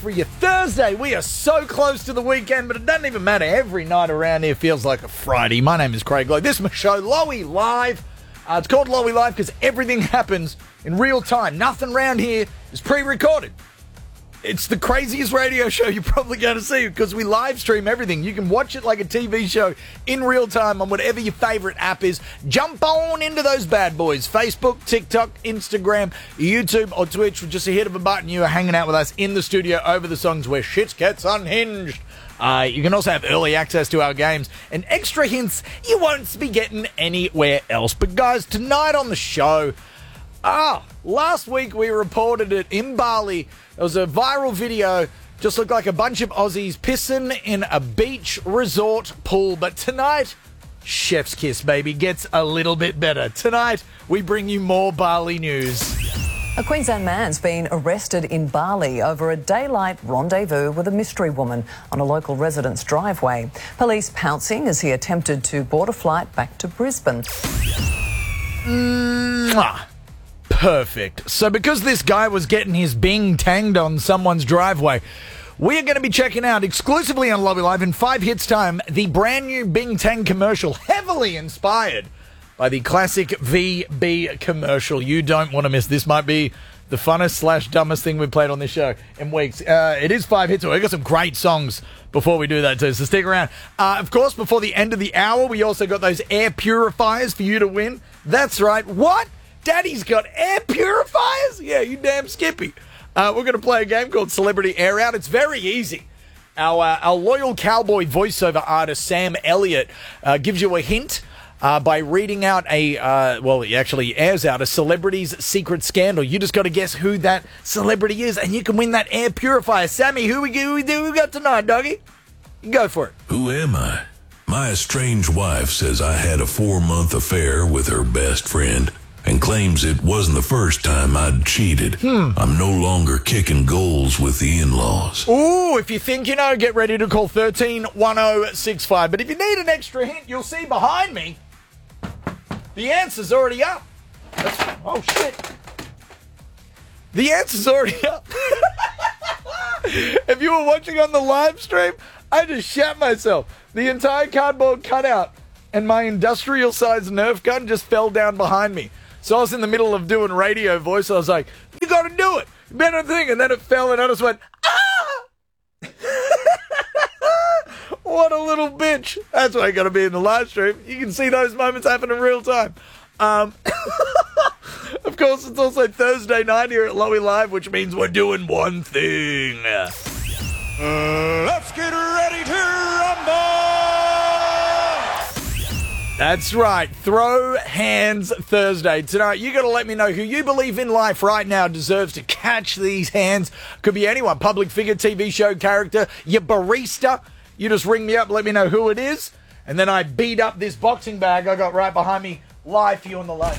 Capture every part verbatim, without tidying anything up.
for you. Thursday, we are so close to the weekend, but it doesn't even matter. Every night around here feels like a Friday. My name is Craig Lowe. This is my show, Lowy Live. Uh, it's called Lowy Live because everything happens in real time. Nothing around here is pre-recorded. It's the craziest radio show you're probably going to see because we live stream everything. You can watch it like a T V show in real time on whatever your favorite app is. Jump on into those bad boys. Facebook, TikTok, Instagram, YouTube, or Twitch. With just a hit of a button, you are hanging out with us in the studio over the songs where shit gets unhinged. Uh, you can also have early access to our games and extra hints you won't be getting anywhere else. But guys, tonight on the show... Ah, last week we reported it in Bali. It was a viral video. Just looked like a bunch of Aussies pissing in a beach resort pool. But tonight, chef's kiss, baby, gets a little bit better. Tonight, we bring you more Bali news. A Queensland man's been arrested in Bali over a daylight rendezvous with a mystery woman on a local resident's driveway. Police pouncing as he attempted to board a flight back to Brisbane. Mwah. Perfect. So because this guy was getting his bing tanged on someone's driveway, we are going to be checking out exclusively on Lobby Live in five hits time the brand new Bing Tang commercial, heavily inspired by the classic V B commercial. You don't want to miss. This might be the funnest slash dumbest thing we've played on this show in weeks. Uh, it is five hits. So we've got some great songs before we do that too, so stick around. Uh, of course, before the end of the hour, we also got those air purifiers for you to win. That's right. What? Daddy's got air purifiers? Yeah, you damn Skippy. Uh, we're going to play a game called Celebrity Air Out. It's very easy. Our, uh, our loyal cowboy voiceover artist, Sam Elliott, uh, gives you a hint uh, by reading out a, uh, well, he actually airs out a celebrity's secret scandal. You just got to guess who that celebrity is, and you can win that air purifier. Sammy, who we, who we, who we got tonight, doggy? Go for it. Who am I? My estranged wife says I had a four-month affair with her best friend and claims it wasn't the first time I'd cheated. Hmm. I'm no longer kicking goals with the in-laws. Ooh, if you think you know, get ready to call one three one zero six five. But if you need an extra hint, you'll see behind me, the answer's already up. That's, oh, shit. The answer's already up. If you were watching on the live stream, I just shat myself. The entire cardboard cutout and my industrial-sized Nerf gun just fell down behind me. So I was in the middle of doing radio voice. I was like, you got to do it. Better thing. And then it fell and I just went, ah! What a little bitch. That's why you got to be in the live stream. You can see those moments happen in real time. Um, of course, it's also Thursday night here at Lowy Live, which means we're doing one thing. Uh, let's get ready to rumble! That's right. Throw Hands Thursday. Tonight, you got to let me know who you believe in life right now deserves to catch these hands. Could be anyone. Public figure, T V show character, your barista. You just ring me up, let me know who it is. And then I beat up this boxing bag I got right behind me live for you on the live.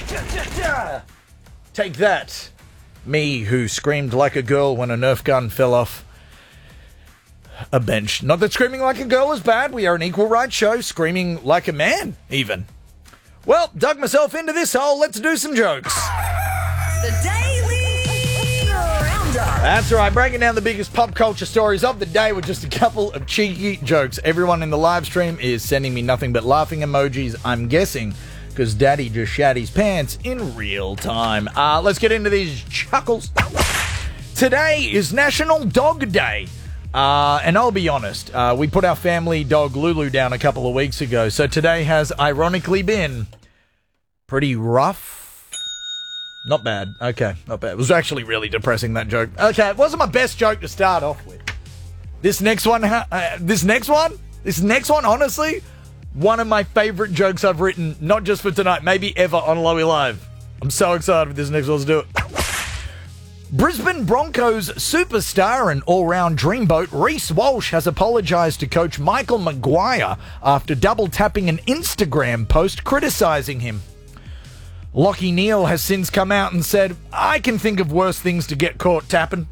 Take that. Me, who screamed like a girl when a Nerf gun fell off a bench. Not that screaming like a girl is bad. We are an equal rights show. Screaming like a man, even. Well, dug myself into this hole. Let's do some jokes. The Daily Roundup. That's right. Breaking down the biggest pop culture stories of the day with just a couple of cheeky jokes. Everyone in the live stream is sending me nothing but laughing emojis, I'm guessing, because Daddy just shat his pants in real time. Uh, let's get into these chuckles. Today is National Dog Day. Uh, and I'll be honest, uh, we put our family dog Lulu down a couple of weeks ago, so today has ironically been pretty rough. Not bad. Okay, not bad. It was actually really depressing, that joke. Okay, it wasn't my best joke to start off with. This next one, uh, this next one, this next one, honestly, one of my favorite jokes I've written, not just for tonight, maybe ever on Lowy Live. I'm so excited for this next one. Let's do it. Brisbane Broncos superstar and all-round dreamboat Reece Walsh has apologised to coach Michael Maguire after double-tapping an Instagram post criticising him. Lachie Neale has since come out and said, I can think of worse things to get caught tapping.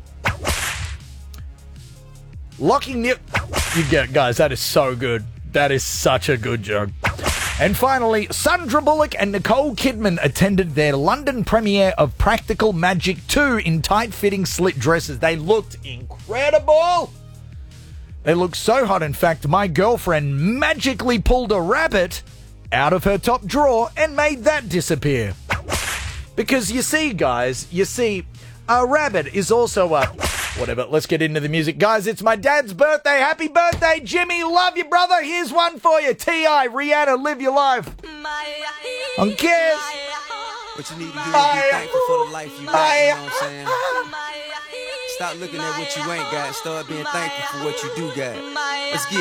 Lachie Neale... You get, guys, that is so good. That is such a good joke. And finally, Sandra Bullock and Nicole Kidman attended their London premiere of Practical Magic two in tight-fitting slit dresses. They looked incredible. They looked so hot, in fact, my girlfriend magically pulled a rabbit out of her top drawer and made that disappear. Because you see, guys, you see, a rabbit is also a... Whatever, let's get into the music. Guys, it's my dad's birthday. Happy birthday, Jimmy. Love you, brother. Here's one for you. T I, Rihanna, Live Your Life. On Kiss. What you need to do is be thankful for the life you got, you know what I'm saying? Stop looking at what you ain't got. Start being thankful for what you do got. Let's get